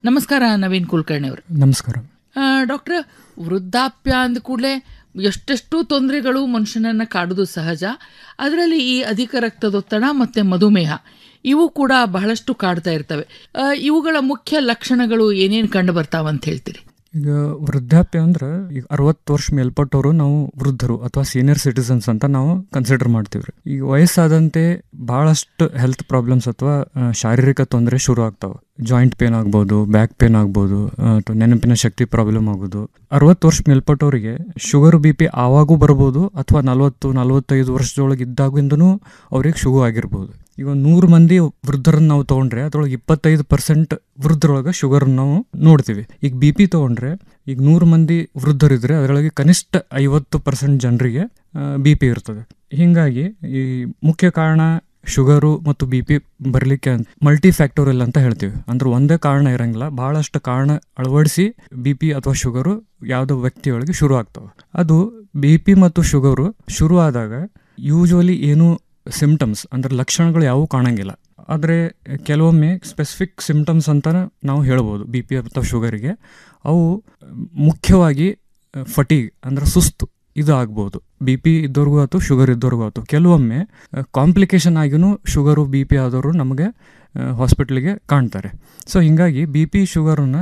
ನಮಸ್ಕಾರ ನವೀನ್ ಕುಲಕರ್ಣಿ ಅವರು. ನಮಸ್ಕಾರ ಡಾಕ್ಟರ್, ವೃದ್ಧಾಪ್ಯ ಅಂದ ಕೂಡಲೇ ಎಷ್ಟೆಷ್ಟು ತೊಂದರೆಗಳು ಮನುಷ್ಯನನ್ನು ಕಾಡುವುದು ಸಹಜ. ಅದರಲ್ಲಿ ಈ ಅಧಿಕ ರಕ್ತದೊತ್ತಡ ಮತ್ತು ಮಧುಮೇಹ ಇವು ಕೂಡ ಬಹಳಷ್ಟು ಕಾಡ್ತಾ ಇರ್ತವೆ. ಇವುಗಳ ಮುಖ್ಯ ಲಕ್ಷಣಗಳು ಏನೇನು ಕಂಡು ಬರ್ತಾವಂತ ಹೇಳ್ತೀರಿ? ಈಗ ವೃದ್ಧಾಪ್ಯ ಅಂದ್ರೆ ಈಗ 60 ವರ್ಷ ಮೇಲ್ಪಟ್ಟವರು ನಾವು ವೃದ್ಧರು ಅಥವಾ ಸೀನಿಯರ್ ಸಿಟಿಸನ್ಸ್ ಅಂತ ನಾವು ಕನ್ಸಿಡರ್ ಮಾಡ್ತೀವ್ರಿ. ಈಗ ವಯಸ್ಸಾದಂತೆ ಬಹಳಷ್ಟು ಹೆಲ್ತ್ ಪ್ರಾಬ್ಲಮ್ಸ್ ಅಥವಾ ಶಾರೀರಿಕ ತೊಂದರೆ ಶುರು ಆಗ್ತಾವೆ. ಜಾಯಿಂಟ್ ಪೇನ್ ಆಗ್ಬೋದು, ಬ್ಯಾಕ್ ಪೇನ್ ಆಗ್ಬೋದು, ಅಥವಾ ನೆನಪಿನ ಶಕ್ತಿ ಪ್ರಾಬ್ಲಮ್ ಆಗೋದು. 60 ವರ್ಷ ಮೇಲ್ಪಟ್ಟವರಿಗೆ ಶುಗರ್ BP ಆವಾಗೂ ಬರ್ಬೋದು, ಅಥವಾ 40-45 ವರ್ಷದೊಳಗೆ ಇದ್ದಾಗಿಂದನೂ ಅವ್ರಿಗೆ ಶುಗರ್ ಆಗಿರ್ಬೋದು. ಈಗ 100 ಮಂದಿ ವೃದ್ಧರನ್ನ ನಾವು ತೊಗೊಂಡ್ರೆ ಅದ್ರೊಳಗೆ 25% ವೃದ್ಧರೊಳಗೆ ಶುಗರ್ ನಾವು ನೋಡ್ತೀವಿ. ಈಗ BP ತೊಗೊಂಡ್ರೆ ಈಗ 100 ಮಂದಿ ವೃದ್ಧರಿದ್ರೆ ಅದರೊಳಗೆ ಕನಿಷ್ಠ 50% ಜನರಿಗೆ BP ಇರ್ತದೆ. ಹೀಗಾಗಿ ಈ ಮುಖ್ಯ ಕಾರಣ ಶುಗರು ಮತ್ತು BP ಬರಲಿಕ್ಕೆ ಮಲ್ಟಿ ಫ್ಯಾಕ್ಟೋರಿಯಲ್ ಅಂತ ಹೇಳ್ತೀವಿ. ಅಂದ್ರೆ ಒಂದೇ ಕಾರಣ ಇರಂಗಿಲ್ಲ, ಬಹಳಷ್ಟು ಕಾರಣ ಅಳವಡಿಸಿ BP ಅಥವಾ ಶುಗರು ಯಾವುದೋ ವ್ಯಕ್ತಿಯೊಳಗೆ ಶುರು ಆಗ್ತವೆ. ಅದು BP ಮತ್ತು ಶುಗರು ಶುರು ಆದಾಗ ಯೂಶುವಲಿ ಏನು ಸಿಂಪ್ಟಮ್ಸ್ ಅಂದ್ರೆ ಲಕ್ಷಣಗಳು ಯಾವುವು ಕಾಣಂಗಿಲ್ಲ. ಆದರೆ ಕೆಲವೊಮ್ಮೆ ಸ್ಪೆಸಿಫಿಕ್ ಸಿಂಪ್ಟಮ್ಸ್ ಅಂತ ನಾವು ಹೇಳ್ಬೋದು BP ಅಥವಾ ಶುಗರಿಗೆ. ಅವು ಮುಖ್ಯವಾಗಿ ಫಟೀಗ್ ಅಂದ್ರೆ ಸುಸ್ತು ಇದು ಆಗ್ಬೋದು, BP ಇದ್ದವ್ರಿಗೂ ಆಯ್ತು ಶುಗರ್ ಇದ್ದವ್ರಿಗೂ ಆಯ್ತು. ಕೆಲವೊಮ್ಮೆ ಕಾಂಪ್ಲಿಕೇಶನ್ ಆಗಿನೂ ಶುಗರು BP ಆದವರು ನಮಗೆ ಹಾಸ್ಪಿಟ್ಲಿಗೆ ಕಾಣ್ತಾರೆ. ಸೊ ಹೀಗಾಗಿ BP ಶುಗರನ್ನ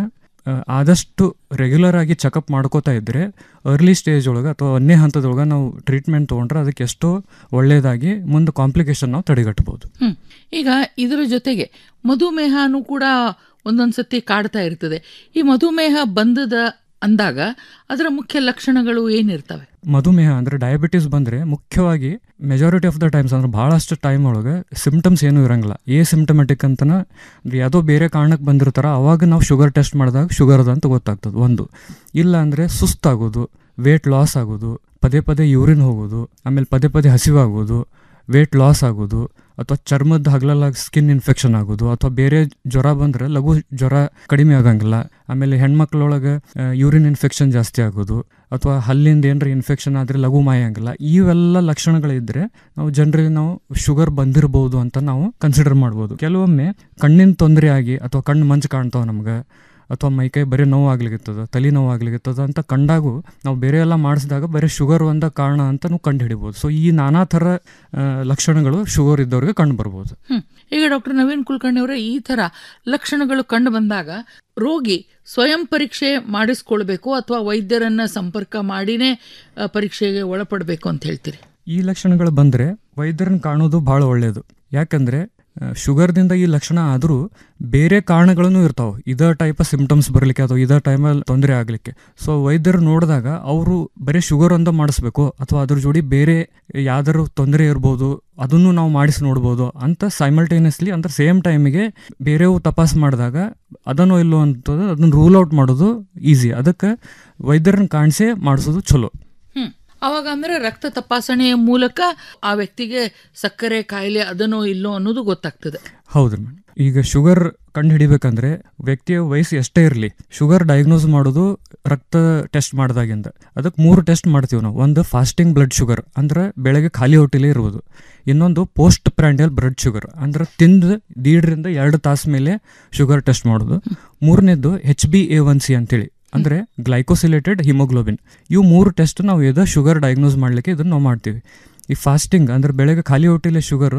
ಆದಷ್ಟು ರೆಗ್ಯುಲರ್ ಆಗಿ ಚೆಕಪ್ ಮಾಡ್ಕೋತಾ ಇದ್ದರೆ ಅರ್ಲಿ ಸ್ಟೇಜ್ ಒಳಗೆ ಅಥವಾ 1ನೇ ಹಂತದೊಳಗೆ ನಾವು ಟ್ರೀಟ್ಮೆಂಟ್ ತೊಗೊಂಡ್ರೆ ಅದಕ್ಕೆ ಎಷ್ಟೋ ಒಳ್ಳೆಯದಾಗಿ ಮುಂದೆ ಕಾಂಪ್ಲಿಕೇಶನ್ ನಾವು ತಡೆಗಟ್ಟಬಹುದು. ಈಗ ಇದರ ಜೊತೆಗೆ ಮಧುಮೇಹನೂ ಕೂಡ ಒಂದೊಂದ್ಸತಿ ಕಾಡ್ತಾ ಇರ್ತದೆ. ಈ ಮಧುಮೇಹ ಬಂದದ ಅಂದಾಗ ಅದರ ಮುಖ್ಯ ಲಕ್ಷಣಗಳು ಏನಿರ್ತವೆ? ಮಧುಮೇಹ ಅಂದರೆ ಡಯಾಬಿಟಿಸ್ ಬಂದರೆ ಮುಖ್ಯವಾಗಿ ಮೆಜಾರಿಟಿ ಆಫ್ ದ ಟೈಮ್ಸ್ ಅಂದ್ರೆ ಭಾಳಷ್ಟು ಟೈಮ್ ಒಳಗೆ ಸಿಂಪ್ಟಮ್ಸ್ ಏನೂ ಇರಂಗಿಲ್ಲ. ಸಿಂಪ್ಟಮೆಟಿಕ್ ಅಂತನ ಯಾವುದೋ ಬೇರೆ ಕಾರಣಕ್ಕೆ ಬಂದಿರ್ತಾರ, ಅವಾಗ ನಾವು ಶುಗರ್ ಟೆಸ್ಟ್ ಮಾಡಿದಾಗ ಶುಗರ್ ಅದ ಅಂತ ಗೊತ್ತಾಗ್ತದೆ ಒಂದು. ಇಲ್ಲ ಅಂದರೆ ಸುಸ್ತಾಗೋದು, ವೇಟ್ ಲಾಸ್ ಆಗೋದು, ಪದೇ ಪದೇ ಯೂರಿನ್ ಹೋಗೋದು, ಆಮೇಲೆ ಪದೇ ಪದೇ ಹಸಿವಾಗೋದು, ವೇಟ್ ಲಾಸ್ ಆಗೋದು, ಅಥವಾ ಚರ್ಮದ ಹಗಲಲ್ಲಾಗಿ ಸ್ಕಿನ್ ಇನ್ಫೆಕ್ಷನ್ ಆಗೋದು, ಅಥವಾ ಬೇರೆ ಜ್ವರ ಬಂದರೆ ಲಘು ಜ್ವರ ಕಡಿಮೆ ಆಗಂಗಿಲ್ಲ. ಆಮೇಲೆ ಹೆಣ್ಮಕ್ಳೊಳಗೆ ಯೂರಿನ್ ಇನ್ಫೆಕ್ಷನ್ ಜಾಸ್ತಿ ಆಗೋದು, ಅಥವಾ ಹಲ್ಲಿಂದ ಏನಾರ ಇನ್ಫೆಕ್ಷನ್ ಆದರೆ ಲಘು ಮಾಯಂಗಿಲ್ಲ. ಇವೆಲ್ಲ ಲಕ್ಷಣಗಳಿದ್ದರೆ ನಾವು ಜನರಿಗೆ ನಾವು ಶುಗರ್ ಬಂದಿರ್ಬೋದು ಅಂತ ನಾವು ಕನ್ಸಿಡರ್ ಮಾಡ್ಬೋದು. ಕೆಲವೊಮ್ಮೆ ಕಣ್ಣಿನ ತೊಂದರೆ ಆಗಿ ಅಥವಾ ಕಣ್ಣು ಮಂಜು ಕಾಣ್ತಾವೆ ನಮ್ಗೆ, ಅಥವಾ ಮೈಕೈ ಬರೀ ನೋವು ಆಗ್ಲಿಕ್ಕತ್ತದ, ತಲೆ ನೋವು ಆಗ್ಲಿಕ್ಕತ್ತದ ಅಂತ ಕಂಡಾಗೂ ನಾವು ಬೇರೆ ಎಲ್ಲ ಮಾಡಿಸಿದಾಗ ಬರೀ ಶುಗರ್ ಒಂದ ಕಾರಣ ಅಂತ ನಾವು ಕಂಡು ಹಿಡಿಬೋದು. ಸೊ ಈ ನಾನಾ ಥರ ಲಕ್ಷಣಗಳು ಶುಗರ್ ಇದ್ದವ್ರಿಗೆ ಕಂಡು ಬರ್ಬೋದು. ಈಗ ಡಾಕ್ಟರ್ ನವೀನ್ ಕುಲಕರ್ಣಿ ಅವರೇ, ಈ ಥರ ಲಕ್ಷಣಗಳು ಕಂಡು ಬಂದಾಗ ರೋಗಿ ಸ್ವಯಂ ಪರೀಕ್ಷೆ ಮಾಡಿಸ್ಕೊಳ್ಬೇಕು ಅಥವಾ ವೈದ್ಯರನ್ನ ಸಂಪರ್ಕ ಮಾಡಿನೇ ಪರೀಕ್ಷೆಗೆ ಒಳಪಡಬೇಕು ಅಂತ ಹೇಳ್ತೀರಿ? ಈ ಲಕ್ಷಣಗಳು ಬಂದರೆ ವೈದ್ಯರನ್ನ ಕಾಣೋದು ಭಾಳ ಒಳ್ಳೆಯದು. ಯಾಕಂದರೆ ಶುಗರ್ದಿಂದ ಈ ಲಕ್ಷಣ ಆದರೂ ಬೇರೆ ಕಾರಣಗಳೂ ಇರ್ತಾವೆ ಇದೇ ಟೈಪ್ ಸಿಂಪ್ಟಮ್ಸ್ ಬರಲಿಕ್ಕೆ ಅಥವಾ ಇದೇ ಟೈಮಲ್ಲಿ ತೊಂದರೆ ಆಗಲಿಕ್ಕೆ. ಸೊ ವೈದ್ಯರು ನೋಡಿದಾಗ ಅವರು ಬರೀ ಶುಗರ್ ಒಂದು ಮಾಡಿಸ್ಬೇಕು ಅಥವಾ ಅದ್ರ ಜೋಡಿ ಬೇರೆ ಯಾವ್ದಾದ್ರು ತೊಂದರೆ ಇರ್ಬೋದು ಅದನ್ನು ನಾವು ಮಾಡಿಸಿ ನೋಡ್ಬೋದು ಅಂತ ಸೈಮಲ್ಟೇನಿಯಸ್ಲಿ ಅಂದ್ರೆ ಸೇಮ್ ಟೈಮಿಗೆ ಬೇರೆವು ತಪಾಸ್ ಮಾಡಿದಾಗ ಅದನ್ನೋ ಇಲ್ಲೋ ಅಂತದ್ದು ಅದನ್ನು ರೂಲ್ ಔಟ್ ಮಾಡೋದು ಈಸಿ. ಅದಕ್ಕೆ ವೈದ್ಯರನ್ನ ಕಾಣಿಸೇ ಮಾಡಿಸೋದು ಚಲೋ. ಅವಾಗ ಅಂದ್ರೆ ರಕ್ತ ತಪಾಸಣೆಯ ಮೂಲಕ ಆ ವ್ಯಕ್ತಿಗೆ ಸಕ್ಕರೆ ಕಾಯಿಲೆ ಅದನ್ನೋ ಇಲ್ಲೋ ಅನ್ನೋದು ಗೊತ್ತಾಗ್ತದೆ. ಹೌದು ಮೇಡಮ್. ಈಗ ಶುಗರ್ ಕಂಡು ಹಿಡಿಬೇಕಂದ್ರೆ ವ್ಯಕ್ತಿಯ ವಯಸ್ಸು ಎಷ್ಟೇ ಇರಲಿ, ಶುಗರ್ ಡಯಾಗ್ನೋಸ್ ಮಾಡೋದು ರಕ್ತ ಟೆಸ್ಟ್ ಮಾಡಿದಾಗಿಂದ. ಅದಕ್ಕೆ 3 ಟೆಸ್ಟ್ ಮಾಡ್ತೀವಿ ನಾವು. ಒಂದು ಫಾಸ್ಟಿಂಗ್ ಬ್ಲಡ್ ಶುಗರ್ ಅಂದ್ರೆ ಬೆಳಗ್ಗೆ ಖಾಲಿ ಹೊಟ್ಟೆಲೇ ಇರ್ಬೋದು. ಇನ್ನೊಂದು ಪೋಸ್ಟ್ ಪ್ರ್ಯಾಂಡಿಯಲ್ ಬ್ಲಡ್ ಶುಗರ್ ಅಂದ್ರೆ ತಿಂದು 1.5 ರಿಂದ 2 ತಾಸು ಮೇಲೆ ಶುಗರ್ ಟೆಸ್ಟ್ ಮಾಡೋದು. 3ನೇದು HbA1c ಅಂತೇಳಿ ಅಂದರೆ ಗ್ಲೈಕೋಸಿಲೇಟೆಡ್ ಹಿಮೋಗ್ಲೋಬಿನ್. ಇವು 3 ಟೆಸ್ಟ್ ನಾವು ಎದ ಶುಗರ್ ಡಯಾಗ್ನೋಸ್ ಮಾಡಲಿಕ್ಕೆ ಇದನ್ನು ನಾವು ಮಾಡ್ತೀವಿ. ಈ ಫಾಸ್ಟಿಂಗ್ ಅಂದರೆ ಬೆಳಗ್ಗೆ ಖಾಲಿ ಹೊಟ್ಟೆಲೆ ಶುಗರ್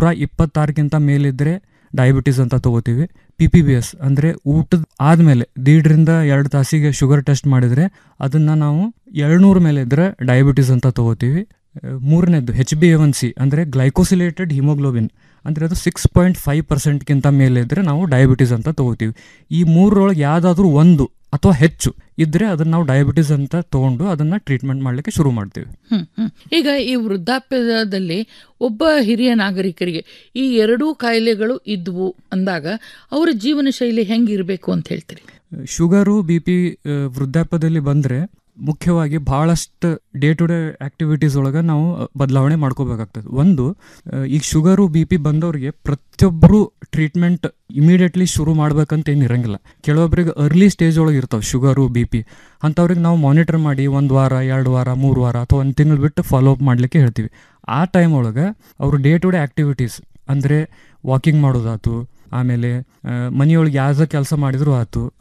126ಗಿಂತ ಮೇಲಿದ್ದರೆ ಡಯಾಬಿಟೀಸ್ ಅಂತ ತೊಗೋತೀವಿ. PPBS ಅಂದರೆ ಊಟದ ಆದಮೇಲೆ 1.5 ರಿಂದ 2 ತಾಸಿಗೆ ಶುಗರ್ ಟೆಸ್ಟ್ ಮಾಡಿದರೆ ಅದನ್ನು ನಾವು 200 ಮೇಲೆ ಇದ್ದರೆ ಡಯಾಬಿಟೀಸ್ ಅಂತ ತೊಗೋತೀವಿ. 3ನೇದು HbA1c ಅಂದರೆ ಗ್ಲೈಕೋಸಿಲೇಟೆಡ್ ಹಿಮೋಗ್ಲೋಬಿನ್ ಅಂದರೆ ಅದು 6.5%ಗಿಂತ ಮೇಲೆ ಇದ್ದರೆ ನಾವು ಡಯಾಬಿಟೀಸ್ ಅಂತ ತೊಗೋತೀವಿ. ಈ 3ರೊಳಗೆ ಯಾವುದಾದ್ರೂ ಒಂದು ಅಥವಾ ಹೆಚ್ಚು ಇದ್ರೆ ಅದನ್ನ ನಾವು ಡಯಾಬಿಟಿಸ್ ಅಂತ ತಗೊಂಡು ಅದನ್ನ ಟ್ರೀಟ್ಮೆಂಟ್ ಮಾಡ್ಲಿಕ್ಕೆ ಶುರು ಮಾಡ್ತೀವಿ. ಈಗ ಈ ವೃದ್ಧಾಪ್ಯದಲ್ಲಿ ಒಬ್ಬ ಹಿರಿಯ ನಾಗರಿಕರಿಗೆ ಈ 2 ಕಾಯಿಲೆಗಳು ಇದ್ವು ಅಂದಾಗ ಅವರ ಜೀವನ ಶೈಲಿ ಹೆಂಗಿರಬೇಕು ಅಂತ ಹೇಳ್ತೀರಿ? ಶುಗರು BP ವೃದ್ಧಾಪ್ಯದಲ್ಲಿ ಬಂದ್ರೆ ಮುಖ್ಯವಾಗಿ ಬಹಳಷ್ಟು ಡೇ ಟು ಡೇ ಆಕ್ಟಿವಿಟೀಸ್ ಒಳಗೆ ನಾವು ಬದಲಾವಣೆ ಮಾಡ್ಕೋಬೇಕಾಗ್ತದೆ. ಒಂದು, ಈಗ ಶುಗರು BP ಬಂದವ್ರಿಗೆ ಪ್ರತಿಯೊಬ್ಬರು ಟ್ರೀಟ್ಮೆಂಟ್ ಇಮಿಡಿಯೇಟ್ಲಿ ಶುರು ಮಾಡ್ಬೇಕಂತ ಏನು ಇರಂಗಿಲ್ಲ. ಕೆಲವೊಬ್ಬರಿಗೆ ಅರ್ಲಿ ಸ್ಟೇಜ್ ಒಳಗೆ ಇರ್ತಾವೆ ಶುಗರು BP. ಅಂಥವ್ರಿಗೆ ನಾವು ಮಾನಿಟರ್ ಮಾಡಿ 1 ವಾರ 2 ವಾರ 3 ವಾರ ಅಥವಾ 1 ತಿಂಗಳು ಬಿಟ್ಟು ಫಾಲೋ ಅಪ್ ಮಾಡಲಿಕ್ಕೆ ಹೇಳ್ತೀವಿ. ಆ ಟೈಮ್ ಒಳಗೆ ಅವರು ಡೇ ಟು ಡೇ ಆಕ್ಟಿವಿಟೀಸ್ ಅಂದರೆ ವಾಕಿಂಗ್ ಮಾಡೋದಾಯ್ತು ಆಮೇಲೆ ಮನೆಯೊಳಗೆ ಯಾವ್ದ ಕೆಲಸ ಮಾಡಿದ್ರು ಆತು,